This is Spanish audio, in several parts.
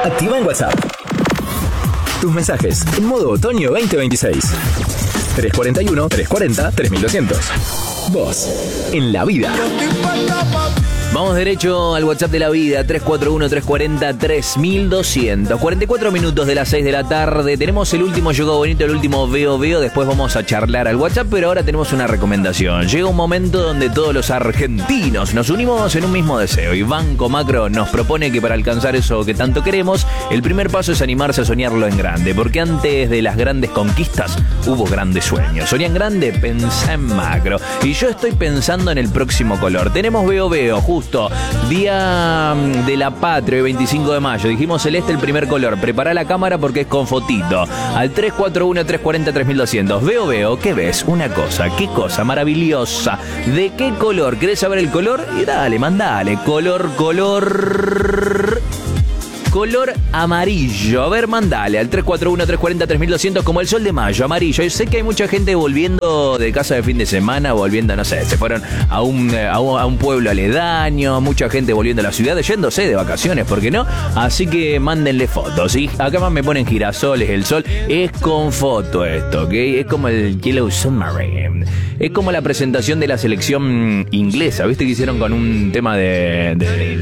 Activa en WhatsApp tus mensajes en modo otoño 2026. 341-340-3200. Vos, en la vida. Vamos derecho al WhatsApp de la vida, 341-340-3200. 44 minutos de las 6 de la tarde. Tenemos el último Yoga Bonito, el último Veo Veo. Después vamos a charlar al WhatsApp, pero ahora tenemos una recomendación. Llega un momento donde todos los argentinos nos unimos en un mismo deseo. Y Banco Macro nos propone que para alcanzar eso que tanto queremos, el primer paso es animarse a soñarlo en grande. Porque antes de las grandes conquistas, hubo grandes sueños. Soñá en grande, pensá en macro. Y yo estoy pensando en el próximo color. Tenemos Veo Veo, justo Día de la Patria, el 25 de mayo. Dijimos celeste el primer color. Prepará la cámara porque es con fotito. Al 341-340-3200. Veo, ¿qué ves? Una cosa, qué cosa maravillosa. ¿De qué color? ¿Querés saber el color? Y dale, mandale. Color amarillo. A ver, mandale al 341-340-3200 como el sol de mayo, amarillo. Yo sé que hay mucha gente volviendo de casa de fin de semana, volviendo, no sé, se fueron a un pueblo aledaño, mucha gente volviendo a la ciudad, yéndose de vacaciones, ¿por qué no? Así que mándenle fotos, ¿sí? Acá más me ponen girasoles, el sol. Es con foto esto, ¿ok? Es como el Yellow Submarine. Es como la presentación de la selección inglesa, ¿viste? Que hicieron con un tema de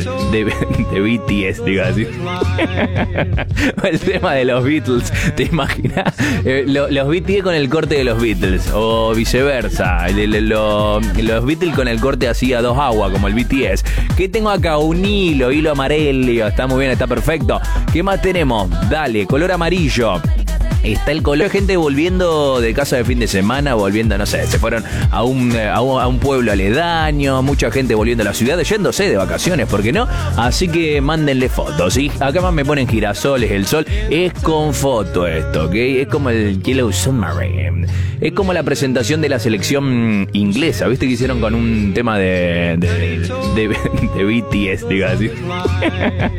BTS, digo así. El tema de los Beatles, ¿te imaginas? Los BTS con el corte de los Beatles, o viceversa, los Beatles con el corte así a dos aguas, como el BTS. ¿Qué tengo acá? Un hilo amarillo, está muy bien, está perfecto. ¿Qué más tenemos? Dale, color amarillo. Está el color de gente volviendo de casa de fin de semana, volviendo, no sé, se fueron a un pueblo aledaño, mucha gente volviendo a la ciudad, yéndose de vacaciones, ¿por qué no? Así que mándenle fotos, ¿sí? Acá más me ponen girasoles, el sol. Es con foto esto, ¿ok? Es como el Yellow Submarine. Es como la presentación de la selección inglesa, ¿viste? Que hicieron con un tema de BTS, digo así.